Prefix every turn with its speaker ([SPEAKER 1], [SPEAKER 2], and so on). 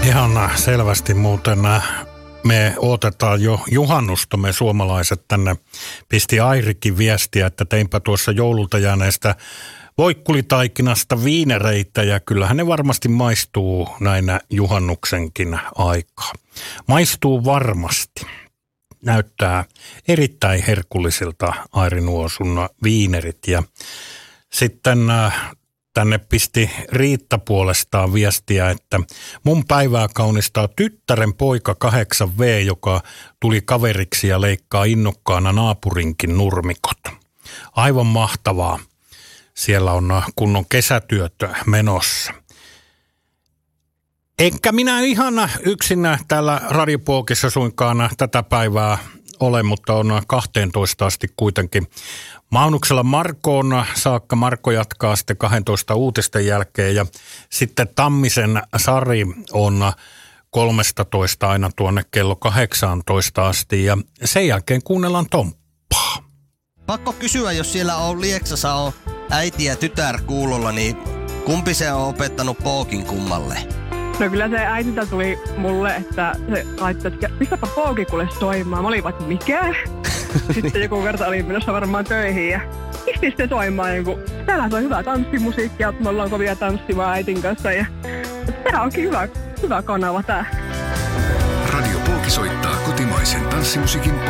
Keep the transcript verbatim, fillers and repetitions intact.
[SPEAKER 1] Ihan selvästi muuten me odotetaan jo juhannusta, me suomalaiset tänne. Pisti Airikin viestiä, että teinpä tuossa joululta jääneestä voikkulitaikinasta viinereitä ja kyllähän ne varmasti maistuu näinä juhannuksenkin aikaa. Maistuu varmasti. Näyttää erittäin herkullisilta, Airi, nuo sun viinerit. Ja sitten tänne pisti Riitta puolestaan viestiä, että mun päivää kaunistaa tyttären poika kahdeksan vuotias, joka tuli kaveriksi ja leikkaa innokkaana naapurinkin nurmikot. Aivan mahtavaa. Siellä on kunnon kesätyöt menossa. Enkä minä ihan yksin täällä Radiopookissa suinkaan tätä päivää ole, mutta on kahteentoista asti kuitenkin. Maunuksella Markoon saakka. Marko jatkaa sitten kahdentoista uutisten jälkeen ja sitten Tammisen Sari on kolmestatoista aina tuonne kello kahdeksantoista asti ja sen jälkeen kuunnellaan Tomppaa.
[SPEAKER 2] Pakko kysyä, jos siellä on Lieksassa on äiti ja tytär kuulolla, niin kumpi se on opettanut pookin kummalle?
[SPEAKER 3] No kyllä se äitiltä tuli mulle, että se laittoi, että pistäpä pooki kuule soimaan. Mä olin vaan, mikä? Sitten joku kerta oli menossa varmaan töihin ja pisti sitten soimaan. Joku, täällä on hyvä tanssimusiikkia, me ollaan kovia tanssimaan äitin kanssa. Ja tää onkin hyvä, hyvä kanava tää.
[SPEAKER 4] Radio Pooki soittaa kotimaisen tanssimusiikin